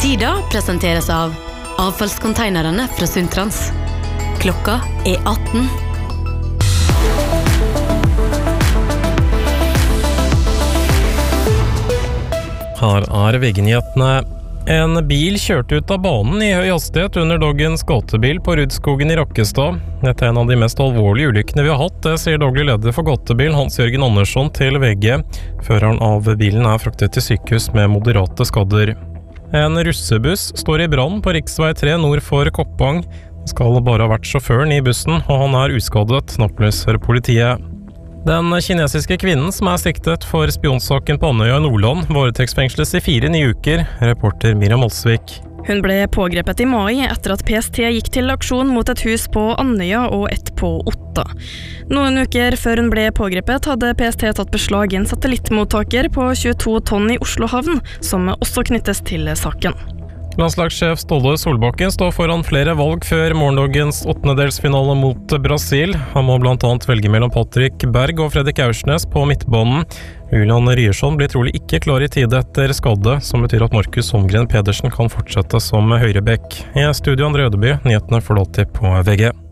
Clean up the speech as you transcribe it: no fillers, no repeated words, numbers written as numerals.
Tida presenteres av avfallskonteinerne fra Sundtrans. Klokka 18. Her VG-nyhetene. En bil kjørte ut av banen i høy hastighet under dagens gatebil på Rudskogen i Rakkestad. Dette en av de mest alvorlige ulykkene vi har hatt, det sier daglig leder for gatebil Hans-Jørgen Andersson til VG. Føreren av bilen fraktet til sykehus med moderate skader. En russebuss står i brann på riksvei 3 nord for Koppang. Det skal bare ha vært sjåføren i bussen, og han uskadet, opplyser politiet. Den kinesiske kvinnen som siktet for spionsaken på Andøya i Nordland varetektsfengsles i 4 nye uker, reporter Miriam Olsvik. Hun ble pågrepet i mai etter at PST gikk til aksjon mot et hus på Andøya og et på Otta. Noen uker før hun ble pågrepet hadde PST tatt beslag i en satellittmottaker på 22 tonn i Oslo havn, som også knyttes til saken. Landslagssjef Ståle Solbakken står foran flere valg før morgendagens åttendedelsfinale mot Brasil. Han må blant annet velge mellom Patrick Berg og Fredrik Aursnes på midtbanen. Julian Ryerson blir trolig ikke klar i tide etter skade, som betyr at Markus Holmgren Pedersen kan fortsette som høyrebekk. I studio Andre Ødeby, nyhetene får du alltid på VG.